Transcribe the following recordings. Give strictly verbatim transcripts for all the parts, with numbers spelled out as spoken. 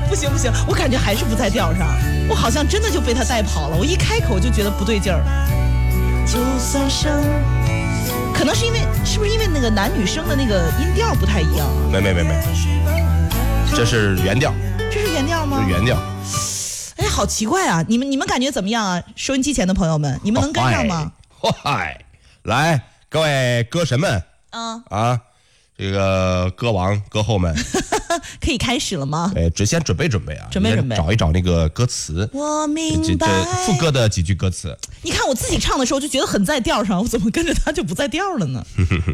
不行不行，我感觉还是不在调上，我好像真的就被他带跑了。我一开口就觉得不对劲儿。就算生，可能是因为是不是因为那个男女生的那个音调不太一样啊？ 没没没没，这是原调。 这是原调吗？ 这是原调。 哎，好奇怪啊！你们你们感觉怎么样啊？收音机前的朋友们，你们能跟上吗？ 嗨，来，各位歌神们， 嗯啊，这个歌王歌后们， 可以开始了吗？ 对，只先准备准备啊， 准备准备， 找一找那个歌词。 我明白。 这副歌的几句歌词。 你看我自己唱的时候就觉得很在调上，我怎么跟着他就不在调了呢？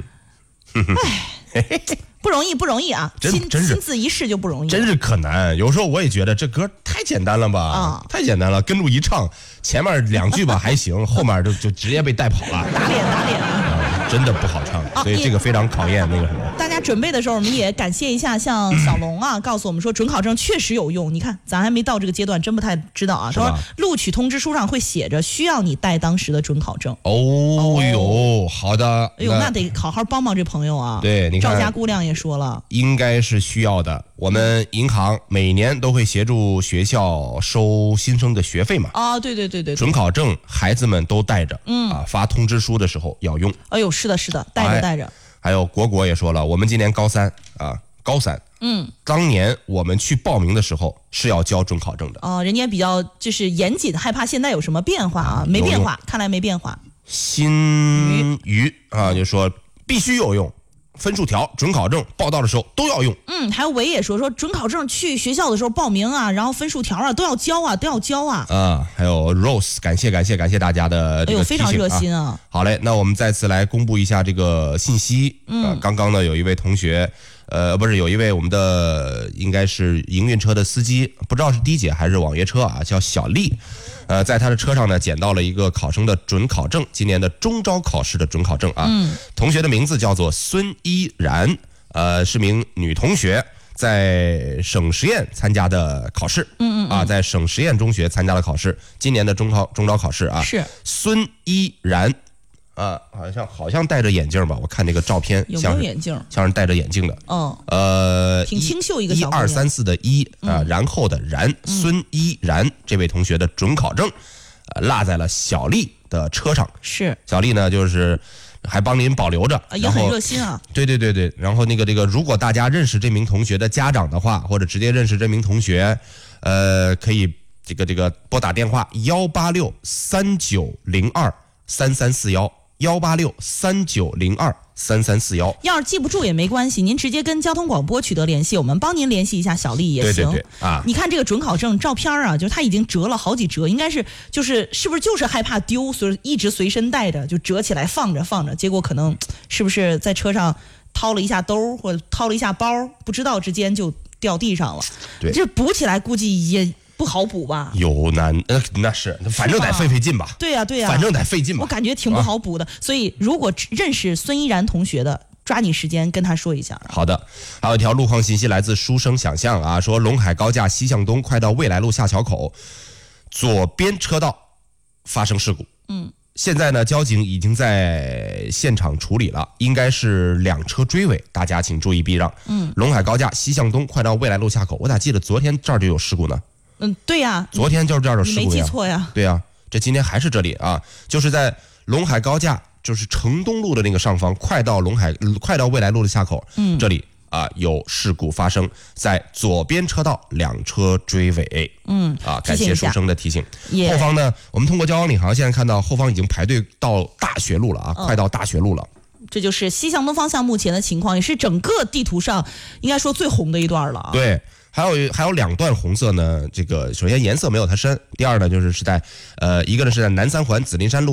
哎。不容易，不容易啊！亲亲自一试就不容易， 真是可难。有时候我也觉得这歌太简单了吧，啊、太简单了，跟住一唱，前面两句吧还行，后面就就直接被带跑了， 打脸打脸啊！真的不好唱，所以这个非常考验那个什么。 大家准备的时候，我们也感谢一下，像小龙啊，告诉我们说准考证确实有用。你看，咱还没到这个阶段，真不太知道啊。他说录取通知书上会写着需要你带当时的准考证。 哦哟，好的。 哎呦，那得好好帮帮这朋友啊。 对，你看赵家姑娘也说了， 应该是需要的。我们银行每年都会协助学校收新生的学费嘛。 啊，对对对对。 准考证孩子们都带着，嗯啊，发通知书的时候要用。 哎呦，是的，是的，带着带着。 还有果果也说了，我们今年高三啊，高三，嗯，当年我们去报名的时候是要交准考证的。 哦，人家比较就是严谨，害怕现在有什么变化啊，没变化，看来没变化。 新余啊，就说必须有用。分数条、准考证报到的时候都要用。 嗯，还有伟也说说准考证去学校的时候报名啊，然后分数条啊都要交啊，都要交啊。 啊，还有 Rose， 感谢感谢感谢大家的这个提醒啊， 哎呦，非常热心啊。 好嘞，那我们再次来公布一下这个信息。嗯，呃、刚刚呢有一位同学，呃，不是有一位我们的应该是营运车的司机，不知道是的姐还是网约车啊，叫小丽。呃，在他的车上呢，捡到了一个考生的准考证，今年的中招考试的准考证啊。嗯。同学的名字叫做孙依然，呃，是名女同学，在省实验参加的考试。嗯嗯。啊，在省实验中学参加的考试，今年的中考中招考试啊。 是。 孙依然，啊，好像好像戴着眼镜吧？我看那个照片， 有没有眼镜？ 像是戴着眼镜的。 哦。 呃， 挺清秀一个小一二三四的一啊、呃，然后的然，嗯、孙依然这位同学的准考证，呃，落在了小丽的车上。 是。 小丽呢，就是还帮您保留着， 啊、也很热心啊。 对对对对，然后那个这个，如果大家认识这名同学的家长的话，或者直接认识这名同学，呃，可以这个这个拨打电话幺八六三九零二三三四幺。幺八六三九零二三三四幺， 要是记不住也没关系，您直接跟交通广播取得联系，我们帮您联系一下小丽也行。 对对对啊！ 你看这个准考证照片啊，就是他已经折了好几折，应该是就是是不是就是害怕丢，所以一直随身带着，就折起来放着放着，结果可能是不是在车上掏了一下兜或者掏了一下包，不知道之间就掉地上了。 对， 这补起来估计也不好补吧？ 有难，呃，那是，反正得费费劲吧。 对呀、啊、对呀、 啊，反正得费劲吧。 我感觉挺不好补的，啊、所以如果认识孙依然同学的，抓紧时间跟他说一下。 好的，还有一条路况信息来自书生想象啊，说陇海高架西向东快到未来路下桥口，左边车道发生事故。嗯。现在呢，交警已经在现场处理了，应该是两车追尾，大家请注意避让。嗯，陇海高架西向东快到未来路下口，我咋记得昨天这儿就有事故呢？ 嗯，对呀、啊， 昨天就是这儿的事故呀。 你没记错呀？ 对呀、啊，这今天还是这里啊，就是在陇海高架，就是城东路的那个上方，快到陇海，快到未来路的下口，嗯，这里啊有事故发生，在左边车道两车追尾，嗯，啊，感谢书生的提醒。后方呢，我们通过交通领航现在看到后方已经排队到大学路了啊，嗯、快到大学路了。 这就是西向东方向目前的情况，也是整个地图上应该说最红的一段了啊。 对。还有还有两段红色呢，这个首先颜色没有它深，第二呢就是是在呃一个呢是在南三环紫林山路